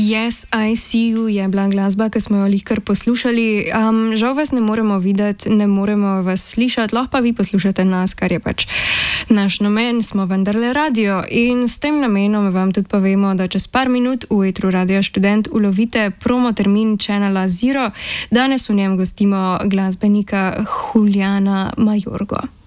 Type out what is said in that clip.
Yes, I see you je bila glasba, ki smo jo kar poslušali. Žal vas ne moremo videti, ne moremo vas slišati, lahko pa vi poslušate nas, kar je pač naš namen, smo vendarle radio. In s tem namenom vam tudi povemo, da čez par minut v etru Radio Študent ulovite promo termin Channela Zero. Danes v njem gostimo glasbenika Juliana Majorgo.